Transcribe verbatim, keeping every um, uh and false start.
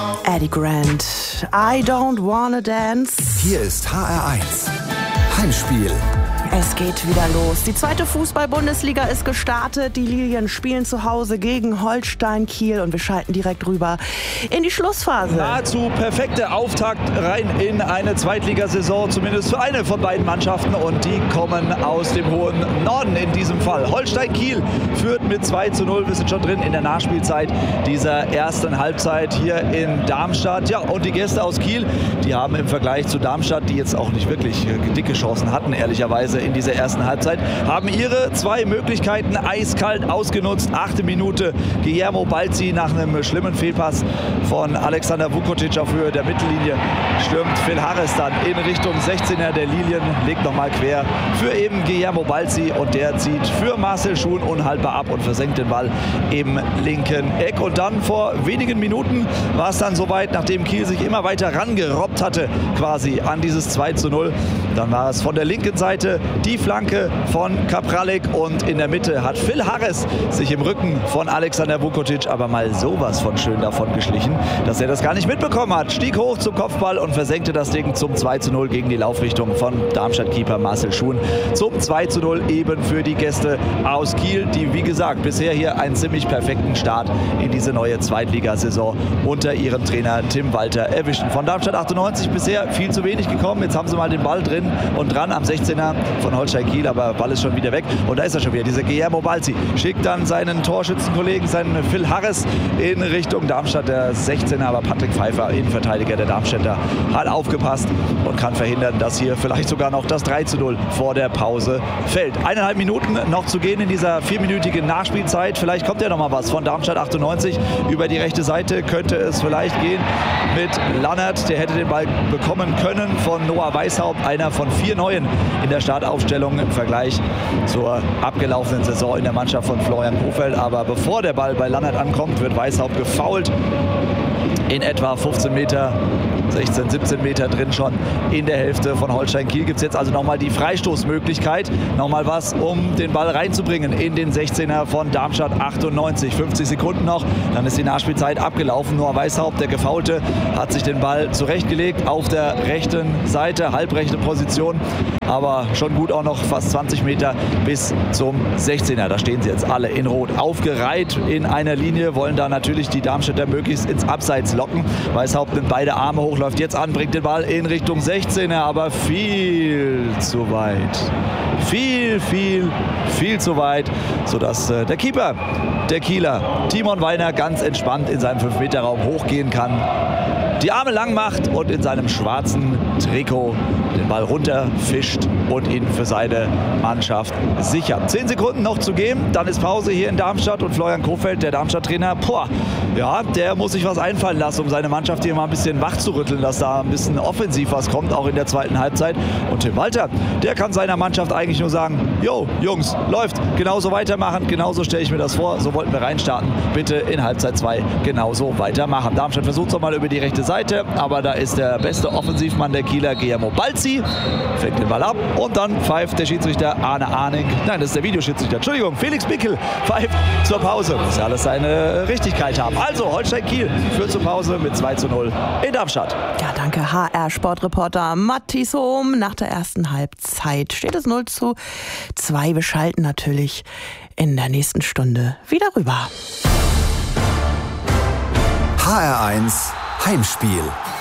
Eddie Grant, I don't wanna dance. Hier ist H R eins, Heimspiel. Es geht wieder los. Die zweite Fußball-Bundesliga ist gestartet. Die Lilien spielen zu Hause gegen Holstein Kiel und wir schalten direkt rüber in die Schlussphase. Nahezu perfekte Auftakt rein in eine Zweitligasaison, zumindest für eine von beiden Mannschaften, und die kommen aus dem hohen Norden in diesem Fall. Holstein Kiel führt mit zwei zu null. Wir sind schon drin in der Nachspielzeit dieser ersten Halbzeit hier in Darmstadt. Ja, und die Gäste aus Kiel, die haben im Vergleich zu Darmstadt, die jetzt auch nicht wirklich dicke Chancen hatten, ehrlicherweise in dieser ersten Halbzeit, haben ihre zwei Möglichkeiten eiskalt ausgenutzt. Achte Minute, Guillermo Balzi nach einem schlimmen Fehlpass von Alexander Vukotic auf Höhe der Mittellinie stürmt Phil Harris dann in Richtung sechzehner der Lilien, legt nochmal quer für eben Guillermo Balzi und der zieht für Marcel Schuhn unhaltbar ab und versenkt den Ball im linken Eck. Und dann vor wenigen Minuten war es dann soweit, nachdem Kiel sich immer weiter rangerobbt hatte quasi an dieses zwei zu null. Dann war es von der linken Seite die Flanke von Kapralek und in der Mitte hat Phil Harris sich im Rücken von Alexander Vukotic aber mal sowas von schön davon geschlichen, dass er das gar nicht mitbekommen hat. Stieg hoch zum Kopfball und versenkte das Ding zum zwei zu null gegen die Laufrichtung von Darmstadt-Keeper Marcel Schuhn. Zum zwei zu null eben für die Gäste aus Kiel, die wie gesagt bisher hier einen ziemlich perfekten Start in diese neue Zweitligasaison unter ihrem Trainer Tim Walter erwischen. Von Darmstadt achtundneunzig bisher viel zu wenig gekommen. Jetzt haben sie mal den Ball drin und dran am sechzehner von Holstein Kiel, aber Ball ist schon wieder weg. Und da ist er schon wieder, dieser Guillermo Balzi. Schickt dann seinen Torschützenkollegen, seinen Phil Harris, in Richtung Darmstadt, der sechzehner. Aber Patrick Pfeiffer, Innenverteidiger der Darmstädter, hat aufgepasst und kann verhindern, dass hier vielleicht sogar noch das drei zu null vor der Pause fällt. Eineinhalb Minuten noch zu gehen in dieser vierminütigen Nachspielzeit. Vielleicht kommt ja noch mal was von Darmstadt achtundneunzig. Über die rechte Seite könnte es vielleicht gehen mit Lannert. Der hätte den Ball bekommen können von Noah Weishaupt, einer von vier Neuen in der Startaufstellung im Vergleich zur abgelaufenen Saison in der Mannschaft von Florian Kohfeldt. Aber bevor der Ball bei Lannert ankommt, wird Weishaupt gefoult. In etwa fünfzehn Meter, sechzehn, siebzehn Meter drin schon in der Hälfte von Holstein Kiel. Gibt es jetzt also nochmal die Freistoßmöglichkeit. Nochmal was, um den Ball reinzubringen in den sechzehner von Darmstadt achtundneunzig. fünfzig Sekunden noch, dann ist die Nachspielzeit abgelaufen. Noah Weishaupt, der Gefaulte, hat sich den Ball zurechtgelegt auf der rechten Seite, halbrechte Position. Aber schon gut auch noch fast zwanzig Meter bis zum sechzehner. Da stehen sie jetzt alle in Rot aufgereiht in einer Linie, wollen da natürlich die Darmstädter möglichst ins Abseits locken. Weishaupt nimmt beide Arme hoch, läuft jetzt an, bringt den Ball in Richtung sechzehner, aber viel zu weit. Viel, viel, viel zu weit, sodass äh, der Keeper, der Kieler, Timon Weiner, ganz entspannt in seinem fünf Meter Raum hochgehen kann, die Arme lang macht und in seinem schwarzen Trikot den Ball runterfischt und ihn für seine Mannschaft sichert. Zehn Sekunden noch zu gehen, dann ist Pause hier in Darmstadt und Florian Kohfeldt, der Darmstadt-Trainer, boah, ja, der muss sich was einfallen lassen, um seine Mannschaft hier mal ein bisschen wach zu rütteln, dass da ein bisschen offensiv was kommt, auch in der zweiten Halbzeit. Und Tim Walter, der kann seiner Mannschaft eigentlich nur sagen, jo, Jungs, läuft, genauso weitermachen, genauso stelle ich mir das vor, so wollten wir reinstarten, bitte in Halbzeit zwei genauso weitermachen. Darmstadt versucht es nochmal über die rechte Seite, aber da ist der beste Offensivmann der Kieler, Guillermo Balzi, fängt den Ball ab und dann pfeift der Schiedsrichter Arne Arning, nein, das ist der Videoschiedsrichter, Entschuldigung, Felix Bickel pfeift zur Pause. Muss ja alles seine Richtigkeit haben. Also, Holstein Kiel führt zur Pause mit zwei zu null in Darmstadt. Ja, danke, H R-Sportreporter Matthias Hohm. Nach der ersten Halbzeit steht es null zu zwei. Wir schalten natürlich in der nächsten Stunde wieder rüber. H R eins Heimspiel.